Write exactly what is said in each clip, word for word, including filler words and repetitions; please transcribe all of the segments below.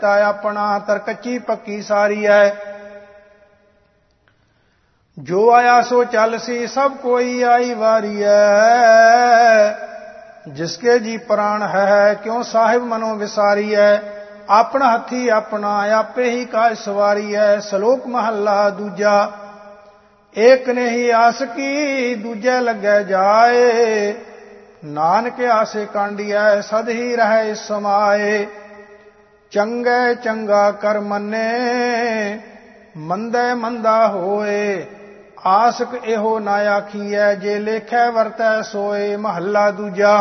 ਆਪਣਾ ਤਰਕੱਚੀ ਪੱਕੀ ਸਾਰੀ ਹੈ। ਜੋ ਆਇਆ ਸੋ ਚੱਲ ਸੀ ਸਭ ਕੋਈ ਆਈ ਵਾਰੀ ਹੈ। ਜਿਸਕੇ ਜੀ ਪ੍ਰਾਣ ਹੈ ਕਿਉਂ ਸਾਹਿਬ ਮਨੋ ਵਿਸਾਰੀ ਹੈ। ਆਪਣਾ ਹੱਥੀ ਆਪਣਾ ਆਪੇ ਹੀ ਕਾਜ ਸਵਾਰੀ ਹੈ। ਸ਼ਲੋਕ ਮਹੱਲਾ ਦੂਜਾ। ਏਕ ਨੇ ਹੀ ਆਸ ਕੀ ਦੂਜੇ ਲੱਗੇ ਜਾਏ। ਨਾਨਕ ਆਸੇ ਕਾਂਡੀਐ ਸਦ ਹੀ ਰਹਿ ਸਮਾਏ। ਚੰਗੇ ਚੰਗਾ ਕਰ ਮੰਨੇ ਮੰਦੇ ਮੰਦਾ ਹੋਏ। ਆਸਕ ਇਹੋ ਨਾ ਆਖੀਐ ਜੇ ਲੇਖੈ ਵਰਤੈ ਸੋਏ। ਮਹੱਲਾ ਦੂਜਾ।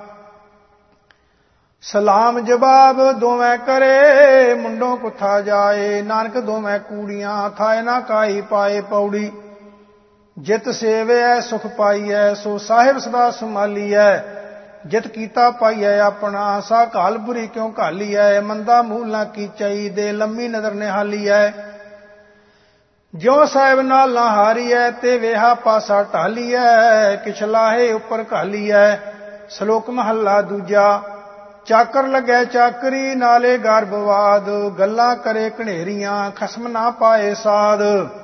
ਸਲਾਮ ਜਵਾਬ ਦੋਵੇਂ ਕਰੇ ਮੁੰਡੋਂ ਕੁੱਥਾ ਜਾਏ। ਨਾਨਕ ਦੋਵੇਂ ਕੂੜੀਆਂ ਥਾਏ ਨਾ ਕਾਈ ਪਾਏ। ਪੌੜੀ। ਜਿਤ ਸੇਵਿਐ ਸੁਖ ਪਾਈਐ ਸੋ ਸਾਹਿਬ ਸਦਾ ਸੰਭਾਲੀਐ। ਜਿਤ ਕੀਤਾ ਪਾਈਐ ਆਪਣਾ ਸਾ ਘਾਲ ਬੁਰੀ ਕਿਉਂ ਘਾਲੀਐ। ਮੰਦਾ ਮੂਲ ਨਾ ਕੀਚਈ ਦੇ ਲੰਮੀ ਨਦਰ ਨਿਹਾਲੀਐ। ਜਿਉ ਸਾਹਿਬ ਨਾਲ ਨਾ ਹਾਰੀਐ ਤੇ ਵੇਹਾ ਪਾਸਾ ਢਾਲੀਐ। ਕਿਛ ਲਾਹੇ ਉੱਪਰ ਘਾਲੀਐ। ਸ਼ਲੋਕ ਮਹੱਲਾ ਦੂਜਾ। ਚਾਕਰ ਲੱਗੈ ਚਾਕਰੀ ਨਾਲੇ ਗਰਭਵਾਦ। ਗੱਲਾਂ ਕਰੇ ਘਨੇਰੀਆਂ ਖਸਮ ਨਾ ਪਾਏ ਸਾਧ।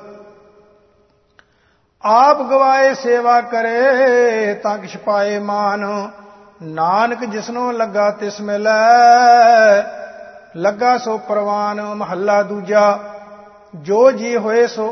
ਆਪ ਗਵਾਏ ਸੇਵਾ ਕਰੇ ਤਾਂ ਕਿਛ ਪਾਏ ਮਾਨ। ਨਾਨਕ ਜਿਸਨੋਂ ਲੱਗਾ ਤਿਸ ਮਿਲੈ ਲੱਗਾ ਸੋ ਪ੍ਰਵਾਨ। ਮਹੱਲਾ ਦੂਜਾ। ਜੋ ਜੀ ਹੋਏ ਸੋ